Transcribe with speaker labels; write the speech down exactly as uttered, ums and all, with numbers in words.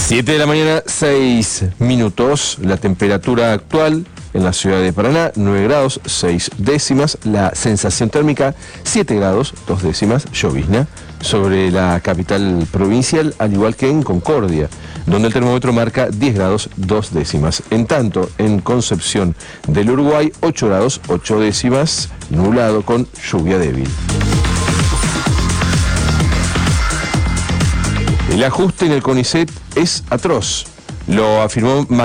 Speaker 1: siete de la mañana, seis minutos. La temperatura actual en la ciudad de Paraná, nueve grados, seis décimas. La sensación térmica, siete grados, dos décimas. Llovizna sobre la capital provincial, al igual que en Concordia, donde el termómetro marca diez grados, dos décimas. En tanto, en Concepción del Uruguay, ocho grados, ocho décimas, nublado con lluvia débil. El ajuste en el CONICET es atroz, lo afirmó